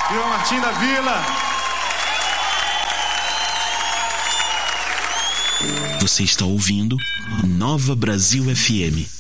Viva Martim da Vila! Você está ouvindo Nova Brasil FM.